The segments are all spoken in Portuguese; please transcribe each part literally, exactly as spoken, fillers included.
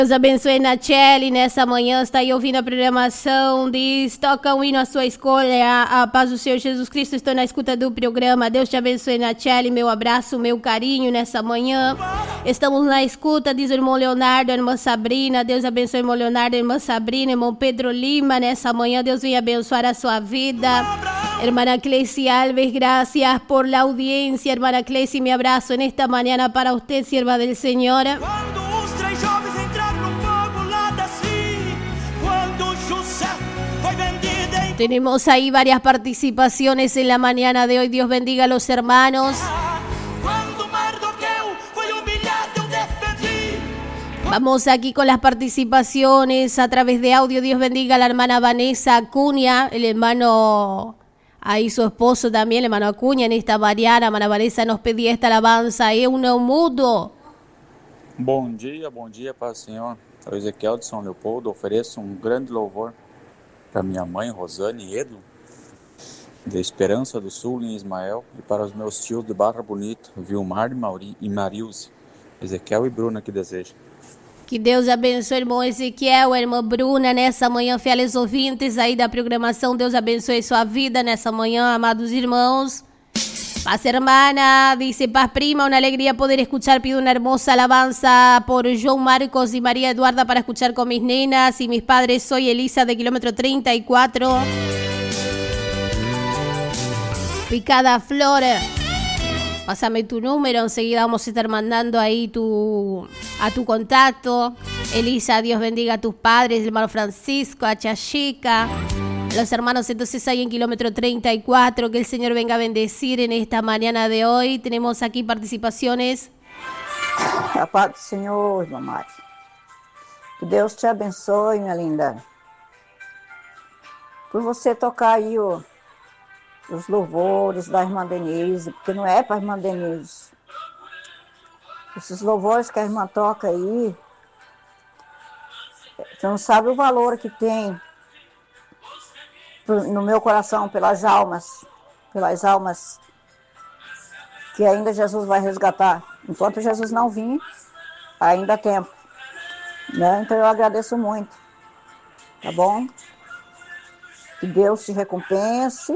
Deus abençoe Nacheli nessa manhã, está aí ouvindo a programação, diz, toca um hino à sua escolha, a paz do Senhor Jesus Cristo, estou na escuta do programa, Deus te abençoe Nacheli, meu abraço, meu carinho nessa manhã, estamos na escuta, diz o irmão Leonardo, a irmã Sabrina, Deus abençoe o irmão Leonardo, a irmã Sabrina, irmão Pedro Lima, nessa manhã, Deus venha abençoar a sua vida. Hermana Cleci Alves, gracias por la audiencia, hermana Cleci, mi abrazo en esta mañana para usted, sierva del Señor. Tenemos ahí varias participaciones en la mañana de hoy. Dios bendiga a los hermanos. Vamos aquí con las participaciones a través de audio. Dios bendiga a la hermana Vanessa Acuña, el hermano, ahí su esposo también, el hermano Acuña, en esta mañana. Hermana Vanessa nos pedía esta alabanza, é um mudo. Bom dia, bom dia, Paz do Senhor. Eu, Ezequiel de São Leopoldo, ofereço um grande louvor para minha mãe, Rosane Edlo, de Esperança do Sul, em Ismael, e para os meus tios de Barra Bonita, Vilmar e, Mauri, e Marilze, Ezequiel e Bruna, que deseja. Que Deus abençoe, irmão Ezequiel, irmã Bruna, nessa manhã, fieles ouvintes aí da programação, Deus abençoe sua vida nessa manhã, amados irmãos. Paz hermana, dice Paz prima, una alegría poder escuchar, pido una hermosa alabanza por João Marcos y María Eduarda para escuchar con mis nenas y mis padres. Soy Elisa de kilómetro treinta y cuatro. Picada Flor, pásame tu número, enseguida vamos a estar mandando ahí tu, a tu contacto. Elisa, Dios bendiga a tus padres, el hermano Francisco, a Chachica. Los hermanos entonces ahí en kilómetro treinta y cuatro, que el Señor venga a bendecir en esta mañana de hoy. Tenemos aquí participaciones. A paz do Senhor, irmã Mari. Que Deus te abençoe, minha linda. Por você tocar aí o, os louvores da irmã Denise, porque não é para a irmã Denise. Esses louvores que a irmã toca aí, você não sabe o valor que tem no meu coração, pelas almas, pelas almas que ainda Jesus vai resgatar. Enquanto Jesus não vir, ainda há tempo, né? Então eu agradeço muito, tá bom? Que Deus te recompense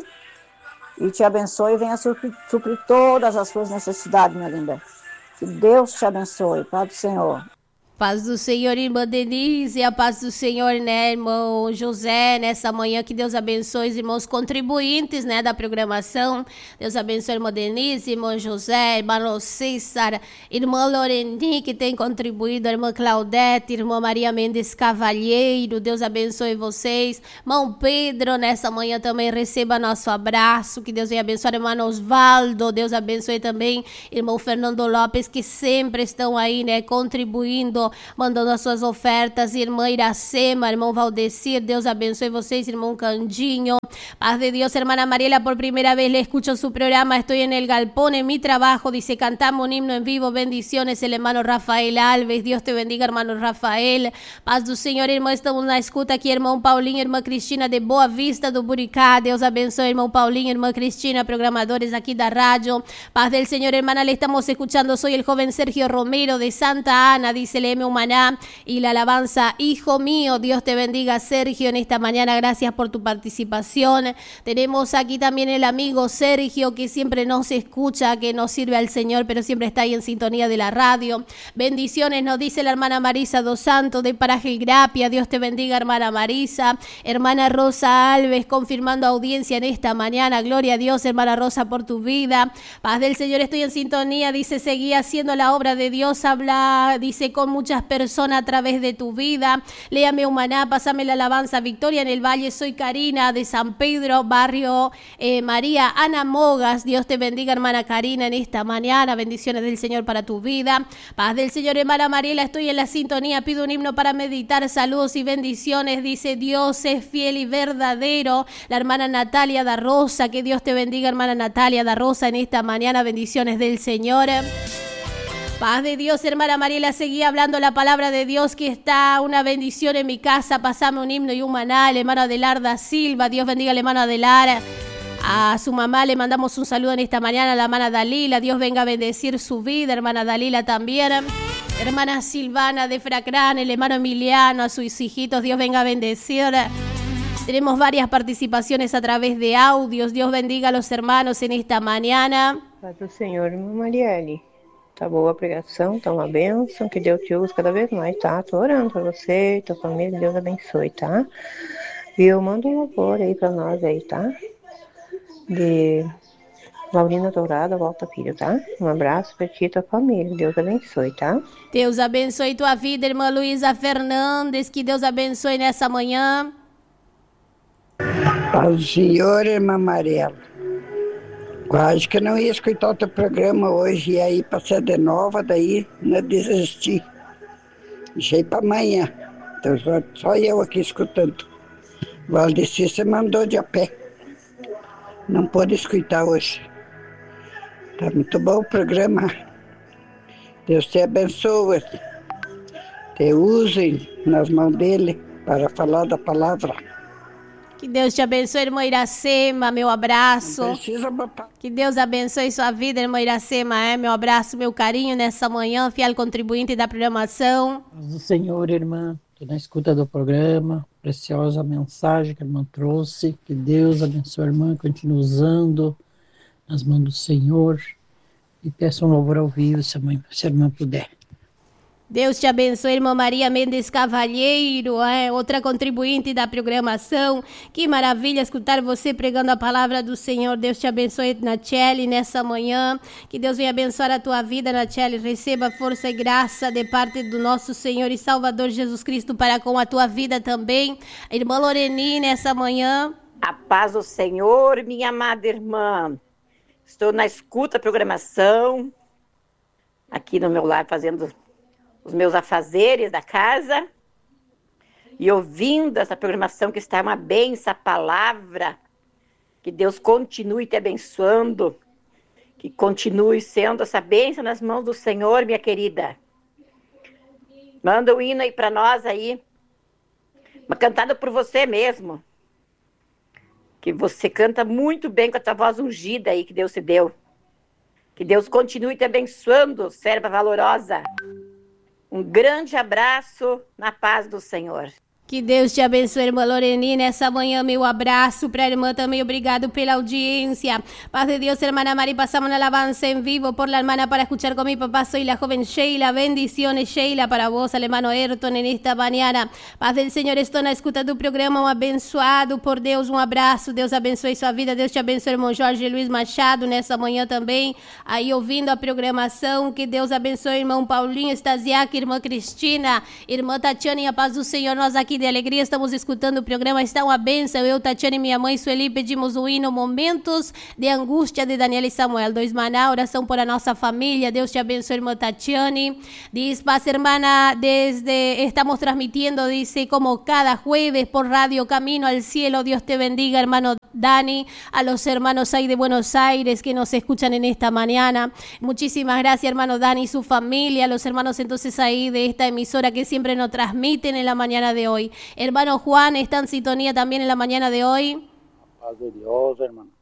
e te abençoe e venha suprir, suprir todas as suas necessidades, minha linda. Que Deus te abençoe, Pai do Senhor. Paz do Senhor, irmã Denise, a paz do Senhor, né, irmão José, nessa manhã, que Deus abençoe os irmãos contribuintes, né, da programação. Deus abençoe, irmã Denise, irmão José, irmão César, irmã Loreni, que tem contribuído, a irmã Claudete, irmã Maria Mendes Cavalheiro, Deus abençoe vocês. Irmão Pedro, nessa manhã também receba nosso abraço, que Deus venha abençoar, irmão Osvaldo, Deus abençoe também, irmão Fernando Lopes, que sempre estão aí, né, contribuindo, mandando as suas ofertas, irmã Iracema, irmão Valdecir, Deus abençoe vocês, irmão Candinho. Paz de Dios, hermana Mariela, por primera vez le escucho su programa, estoy en el galpón, en mi trabajo, dice, cantamos un himno en vivo, bendiciones, el hermano Rafael Alves, Dios te bendiga, hermano Rafael. Paz do Senhor, irmão, estamos na escuta aqui, irmão Paulinho, irmã Cristina de Boa Vista do Buricá, Deus abençoe, irmão Paulinho, irmã Cristina, programadores aquí da radio. Paz del Señor, hermana, le estamos escuchando, soy el joven Sergio Romero de Santa Ana, dice, le Humaná, y la alabanza, hijo mío, Dios te bendiga, Sergio, en esta mañana, gracias por tu participación. Tenemos aquí también el amigo Sergio, que siempre nos escucha, que nos sirve al Señor, pero siempre está ahí en sintonía de la radio. Bendiciones, nos dice la hermana Marisa dos Santos de Paraje Grapia, Dios te bendiga, hermana Marisa. Hermana Rosa Alves, confirmando audiencia en esta mañana, gloria a Dios, hermana Rosa, por tu vida. Paz del Señor, estoy en sintonía, dice, seguí haciendo la obra de Dios, habla, dice, con muchas personas a través de tu vida. Léame Humaná, pásame la alabanza, Victoria en el Valle, soy Karina de San Pedro, barrio eh, María Ana Mogas, Dios te bendiga, hermana Karina, en esta mañana, bendiciones del Señor para tu vida. Paz del Señor, hermana Mariela, estoy en la sintonía, pido un himno para meditar, saludos y bendiciones, dice, Dios es fiel y verdadero. La hermana Natalia da Rosa, que Dios te bendiga, hermana Natalia da Rosa, en esta mañana, bendiciones del Señor. Paz de Dios, hermana Mariela, seguí hablando la palabra de Dios, que está una bendición en mi casa. Pasame un himno y un maná, el hermano Adelarda Silva, Dios bendiga al hermano Adelar. A su mamá le mandamos un saludo en esta mañana, a la hermana Dalila, Dios venga a bendecir su vida, hermana Dalila también. Hermana Silvana de Fracrán, el hermano Emiliano, a sus hijitos, Dios venga a bendecir. Tenemos varias participaciones a través de audios. Dios bendiga a los hermanos en esta mañana. Paz do Senhor, irmã Marielle. Tá boa a pregação, tá uma bênção. Que Deus te use cada vez mais, tá? Tô orando pra você e tua família, Deus abençoe, tá? E eu mando um louvor aí pra nós aí, tá? De Laurina Dourada, Volta Filho, tá? Um abraço pra ti e tua família, Deus abençoe, tá? Deus abençoe tua vida, irmã Luísa Fernandes. Que Deus abençoe nessa manhã. Paz do Senhor, irmã Mariela. Quase que não ia escutar o teu programa hoje, e aí passei de nova, daí não desisti. Deixei para amanhã. Então só, só eu aqui escutando. Valdeci se mandou de a pé. Não pôde escutar hoje. Tá muito bom o programa. Deus te abençoe. Te use nas mãos dele para falar da palavra. Que Deus te abençoe, irmã Iracema, meu abraço. Não precisa botar. Que Deus abençoe sua vida, irmã Iracema, é meu abraço, meu carinho nessa manhã, fiel contribuinte da programação. Paz do Senhor, irmã, estou na escuta do programa, preciosa mensagem que a irmã trouxe, que Deus abençoe a irmã, continue usando nas mãos do Senhor, e peço um louvor ao vivo, se a, mãe, se a irmã puder. Deus te abençoe, irmã Maria Mendes Cavalheiro, é, outra contribuinte da programação. Que maravilha escutar você pregando a palavra do Senhor. Deus te abençoe, Nacheli, nessa manhã. Que Deus venha abençoar a tua vida, Nacheli. Receba força e graça de parte do nosso Senhor e Salvador Jesus Cristo para com a tua vida também. A irmã Loreni, nessa manhã. A paz do Senhor, minha amada irmã. Estou na escuta da programação, aqui no meu lar, fazendo os meus afazeres da casa, e ouvindo essa programação que está uma bênção, a palavra, que Deus continue te abençoando, que continue sendo essa bênção nas mãos do Senhor, minha querida. Manda um hino aí para nós aí, uma cantada por você mesmo, que você canta muito bem com a tua voz ungida aí que Deus te deu. Que Deus continue te abençoando, serva valorosa. Um grande abraço na paz do Senhor. Que Deus te abençoe, irmã Loreni, nessa manhã, meu abraço para a irmã também, obrigado pela audiencia. Paz de Dios, hermana Mari, pasamos una alabanza en vivo por la hermana para escuchar con mi papá, soy la joven Sheila, bendiciones Sheila para vos, al hermano Ayrton en esta mañana. Paz del Senhor, estou na escuta do programa, um abençoado por Deus, um abraço, Deus abençoe sua vida, Deus te abençoe, irmão Jorge Luiz Machado, nessa manhã também, aí ouvindo a programação, que Deus abençoe, irmão Paulinho Stasiak, irmã Cristina, irmã Tatiana, e a paz do Senhor, nós aqui de alegria estamos escutando o programa, está uma bênção. Eu, Tatiana e minha mãe Sueli pedimos o hino Momentos de Angústia de Daniel e Samuel. Dois maná, oração por a nossa família. Deus te abençoe, irmã Tatiane. Diz, paz, hermana, desde estamos transmitiendo, dice, como cada jueves por Radio Camino al Cielo. Dios te bendiga, hermano Dani, a los hermanos ahí de Buenos Aires que nos escuchan en esta mañana. Muchísimas gracias, hermano Dani y su familia, a los hermanos entonces ahí de esta emisora que siempre nos transmiten en la mañana de hoy. Hermano Juan, ¿está en sintonía también en la mañana de hoy? Paz de Dios, hermano.